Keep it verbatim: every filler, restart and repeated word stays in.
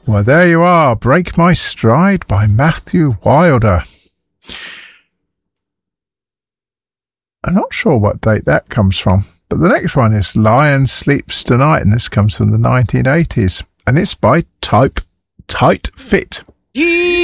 Well, there you are. Break My Stride by Matthew Wilder. I'm not sure what date that comes from, but the next one is Lion Sleeps Tonight, and this comes from the nineteen eighties, and it's by Type Tight Fit.